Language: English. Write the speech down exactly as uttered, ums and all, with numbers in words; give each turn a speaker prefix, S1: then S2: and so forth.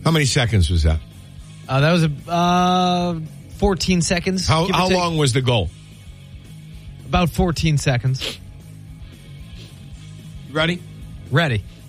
S1: How many seconds was that?
S2: Uh, that was a uh, fourteen seconds.
S1: How,
S2: give or
S1: how
S2: take.
S1: long was the goal?
S2: About fourteen seconds.
S1: Ready?
S2: Ready.